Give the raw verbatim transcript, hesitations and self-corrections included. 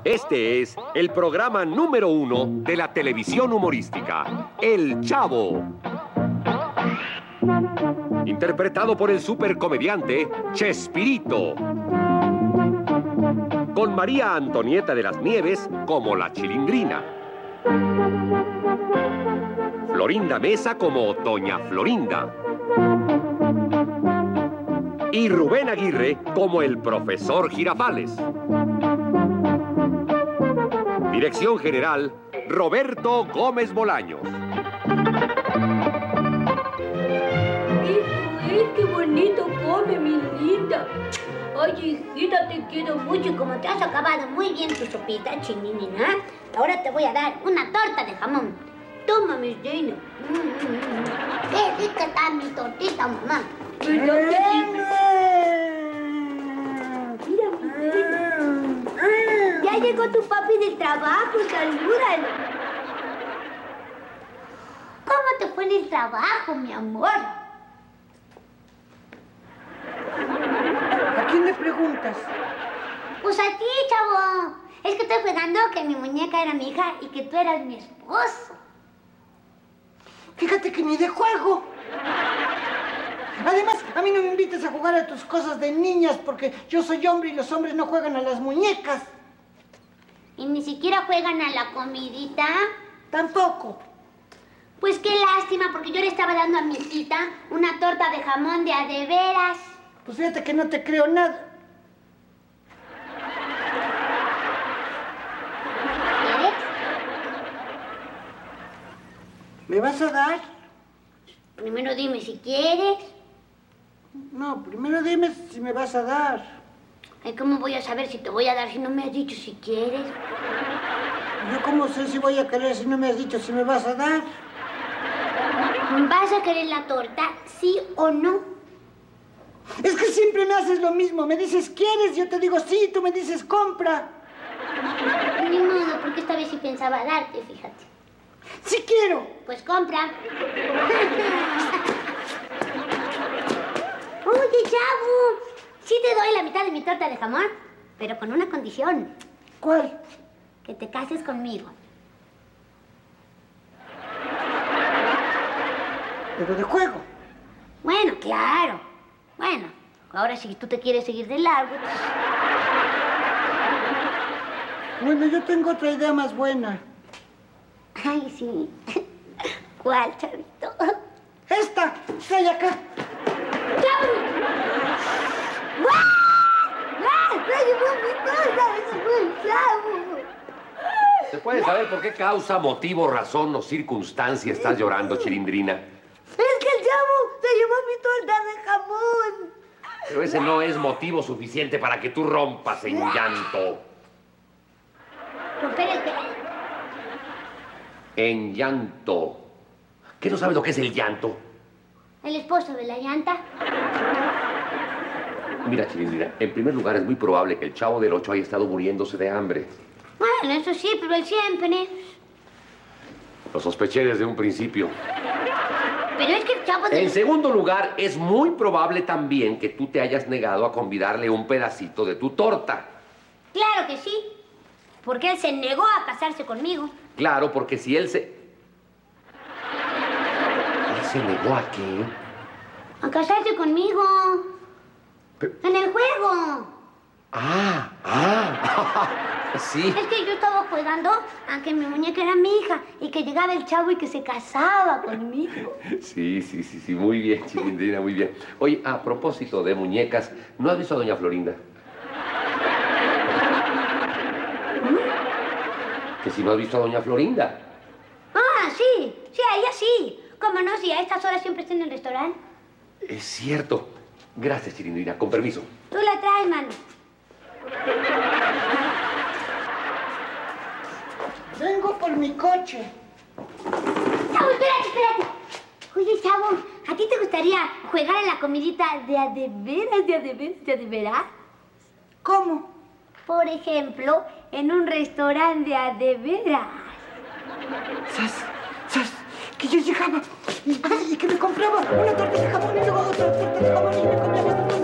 Este es el programa número uno de la televisión humorística, El Chavo. Interpretado por el supercomediante Chespirito. Con María Antonieta de las Nieves como la Chilindrina. Florinda Mesa como Doña Florinda. Y Rubén Aguirre como el profesor Girafales. Dirección general, Roberto Gómez Bolaños. Hijo, qué bonito come, mi linda. Ay, hijita, te quiero mucho. Y como te has acabado muy bien tu sopita, chininina, ahora te voy a dar una torta de jamón. Toma, mi reina. Mm, mm, mm. Qué rica está mi tortita, mamá. ¿Verdad que sí? Mira, mi reina. Ya llegó tu papi del trabajo, salúdalo. ¿Cómo te fue en el trabajo, mi amor? ¿A quién le preguntas? Pues a ti, chavo. Es que estoy jugando que mi muñeca era mi hija y que tú eras mi esposo. Fíjate que ni de juego. Además, a mí no me invites a jugar a tus cosas de niñas porque yo soy hombre y los hombres no juegan a las muñecas. ¿Y ni siquiera juegan a la comidita? Tampoco. Pues qué lástima, porque yo le estaba dando a mi hijita una torta de jamón de a de veras. Pues fíjate que no te creo nada. ¿Quieres? ¿Me vas a dar? Primero dime si quieres. No, primero dime si me vas a dar. Ay, ¿cómo voy a saber si te voy a dar si no me has dicho si quieres? ¿Yo cómo sé si voy a querer si no me has dicho si me vas a dar? ¿Vas a querer la torta, sí o no? Es que siempre me haces lo mismo. Me dices, ¿quieres? Yo te digo sí, tú me dices, compra. Ni modo, porque esta vez sí pensaba darte, fíjate. ¡Sí quiero! Pues compra. Oye, chavo, sí te doy la mitad de mi torta de jamón, pero con una condición. ¿Cuál? Que te cases conmigo. Pero de juego. Bueno, claro. Bueno, ahora si tú te quieres seguir de largo, pues... Bueno, yo tengo otra idea más buena. Ay, sí. ¿Cuál, chavito? ¡Esta! ¡Trae acá! ¡Chavo! ¡Ah! ¡Ah! ¡Se llevó mi torta! ¡Se fue el chavo! ¿Se puede saber por qué causa, motivo, razón o circunstancia estás llorando, Chilindrina? Es que el chavo se llevó mi torta de jamón. Pero ese no es motivo suficiente para que tú rompas en llanto. ¿Romper el qué? En llanto. ¿Qué no sabes lo que es el llanto? ¿El esposo de la llanta? Mira, Chilindrina, en primer lugar es muy probable que el Chavo del Ocho haya estado muriéndose de hambre. Bueno, eso sí, pero él siempre. Lo sospeché desde un principio. Pero es que el chavo de... En segundo lugar, es muy probable también que tú te hayas negado a convidarle un pedacito de tu torta. Claro que sí, porque él se negó a casarse conmigo. Claro, porque si él se... ¿Él se negó a qué? A casarse conmigo. Pero... En el juego. Ah, ah, sí. Es que yo estaba jugando a que mi muñeca era mi hija y que llegaba el chavo y que se casaba conmigo. Sí, sí, sí, sí, muy bien, Chilindrina, muy bien. Oye, a propósito de muñecas, ¿no has visto a Doña Florinda? ¿Mm? Que si no has visto a Doña Florinda. Ah, sí, sí, a ella sí. ¿Cómo no? Si a estas horas siempre está en el restaurante. Es cierto. Gracias, Chilindrina. Con permiso. Tú la traes, mano. Vengo por mi coche. Chavo, espérate, espérate. Oye, chavo, ¿a ti te gustaría jugar a la comidita de a de veras, de a de veras, de a de veras? ¿Cómo? Por ejemplo, en un restaurante de a de veras. ¡Sas! ¡Sas! Que yo llegaba y, y que me compraba una torta de jamón y luego otra torta de jamón y me comía las